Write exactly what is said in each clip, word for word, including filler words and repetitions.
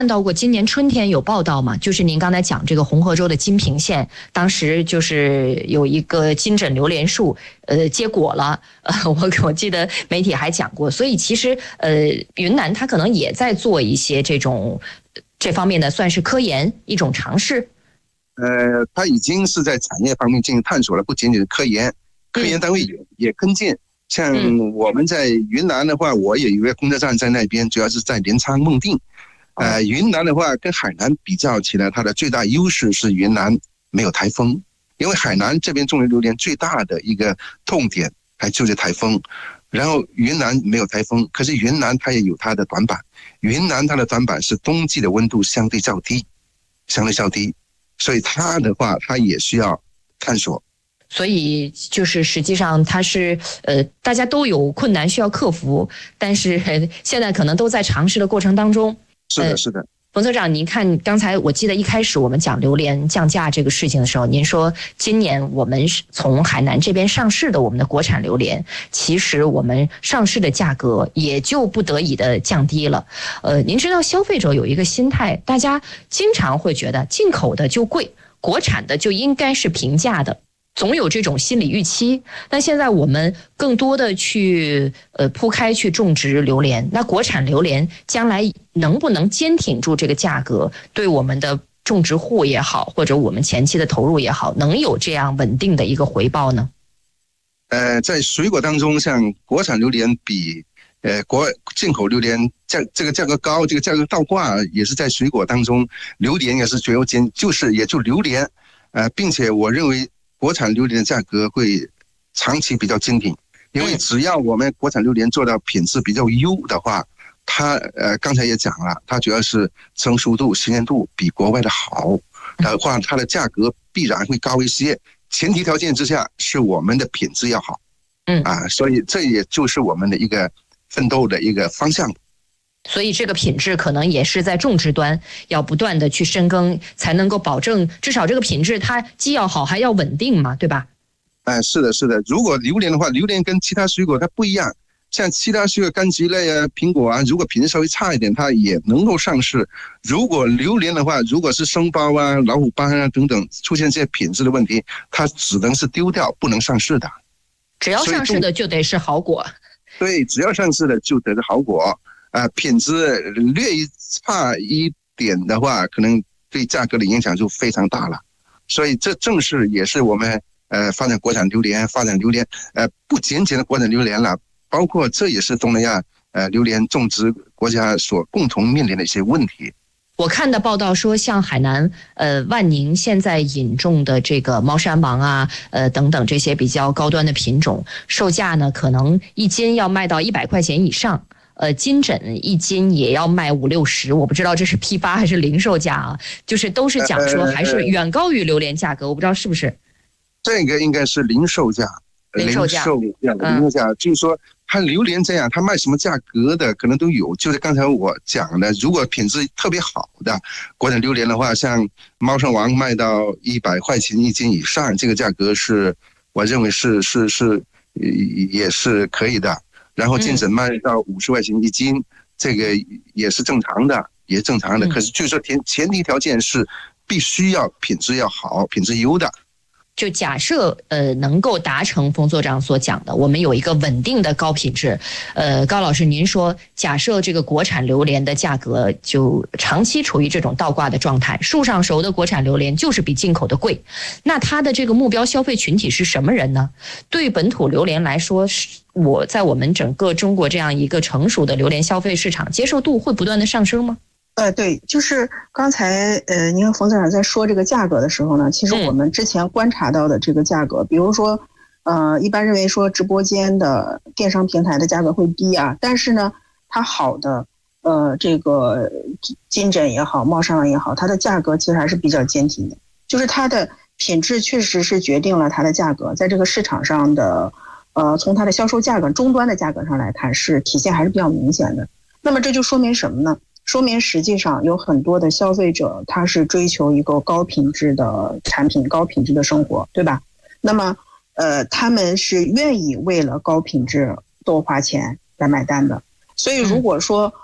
看到过今年春天有报道嘛？就是您刚才讲这个红河州的金平县，当时就是有一个金枕榴莲树，呃，结果了。呃，我我记得媒体还讲过，所以其实呃，云南它可能也在做一些这种这方面的，算是科研一种尝试。 呃，它已经是在产业方面进行探索了，不仅仅是科研，科研单位也、嗯、也跟进。像我们在云南的话，我也有一个工作站在那边，主要是在临沧孟定。呃，云南的话跟海南比较起来，它的最大优势是云南没有台风，因为海南这边种的榴莲最大的一个痛点还就是台风，然后云南没有台风，可是云南它也有它的短板，云南它的短板是冬季的温度相对较低，相对较低，所以它的话它也需要探索。 所以就是实际上它是呃大家都有困难需要克服，但是现在可能都在尝试的过程当中。 是的，是的。 冯所长，您看刚才我记得一开始我们讲榴莲降价这个事情的时候，您说今年我们从海南这边上市的我们的国产榴莲，其实我们上市的价格也就不得已的降低了。呃，您知道消费者有一个心态，大家经常会觉得进口的就贵，国产的就应该是平价的。总有这种心理预期，但现在我们更多的去呃铺开去种植榴莲，那国产榴莲将来能不能坚挺住这个价格，对我们的种植户也好，或者我们前期的投入也好，能有这样稳定的一个回报呢？ 呃，在水果当中，像国产榴莲比呃国进口榴莲价这个价格高，这个价格倒挂也是在水果当中，榴莲也是最优尖，就是也就榴莲，呃，并且我认为。国产榴莲的价格会长期比较坚挺，因为只要我们国产榴莲做到品质比较优的话，它呃刚才也讲了，它主要是成熟度、新鲜度比国外的好的话，它的价格必然会高一些。前提条件之下是我们的品质要好，嗯啊，所以这也就是我们的一个奋斗的一个方向。 所以这个品质可能也是在种植端要不断的去深耕，才能够保证至少这个品质它既要好还要稳定嘛，对吧？ 哎，是的，是的。如果榴莲的话，榴莲跟其他水果它不一样，像其他水果柑橘类啊、苹果啊，如果品质稍微差一点，它也能够上市。如果榴莲的话，如果是生包啊、老虎斑啊等等出现这些品质的问题，它只能是丢掉，不能上市的。 只要上市的就得是好果。 对，只要上市的就得是好果。啊、呃，品质略差一点的话，可能对价格的影响就非常大了。所以这正是也是我们呃发展国产榴莲、发展榴莲呃不仅仅的国产榴莲了，包括这也是东南亚呃榴莲种植国家所共同面临的一些问题。 我看的报道说，像海南、呃万宁现在引种的这个猫山王啊、呃等等这些比较高端的品种，售价呢可能一斤要卖到一百块钱以上。呃，金枕一斤也要卖五六十，我不知道这是批发还是零售价啊？就是都是讲说还是远高于榴莲价格，我不知道是不是？ 这个应该是零售价， 零售价， 零售价，就是说它榴莲这样，它卖什么价格的可能都有。就是刚才我讲的，如果品质特别好的国产榴莲的话，像猫山王卖到一百块钱一斤以上，这个价格是我认为是是是也是可以的。然后金枕卖到五十块钱一斤、嗯，这个也是正常的，也是正常的。可是就是说前前提条件是必须要品质要好，品质优的。 就假设呃能够达成冯所长所讲的，我们有一个稳定的高品质。呃，高老师，您说假设这个国产榴莲的价格就长期处于这种倒挂的状态，树上熟的国产榴莲就是比进口的贵，那它的这个目标消费群体是什么人呢？对本土榴莲来说，我在我们整个中国这样一个成熟的榴莲消费市场，接受度会不断的上升吗？ 呃，对，就是刚才呃，您和冯所长在说这个价格的时候呢，其实我们之前观察到的这个价格，嗯、比如说，呃，一般认为说直播间的电商平台的价格会低啊，但是呢，它好的呃这个金枕也好，猫山王也好，它的价格其实还是比较坚挺的，就是它的品质确实是决定了它的价格，在这个市场上的呃，从它的销售价格终端的价格上来看，是体现还是比较明显的。那么这就说明什么呢？说明实际上有很多的消费者他是追求一个高品质的产品，高品质的生活，对吧？那么呃他们是愿意为了高品质多花钱来买单的。所以如果说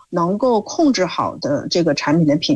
能够控制好的这个产品的品